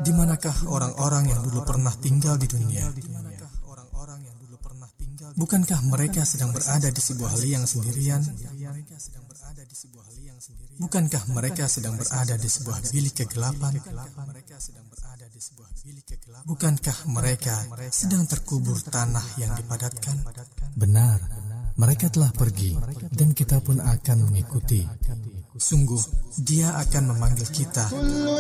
Di manakah orang-orang yang dulu pernah tinggal di dunia? Bukankah mereka sedang berada di sebuah liang sendirian? Bukankah mereka sedang berada di sebuah bilik kegelapan? Bukankah mereka sedang terkubur tanah yang dipadatkan? Benar, mereka telah pergi dan kita pun akan mengikuti. Sungguh, Dia akan memanggil kita.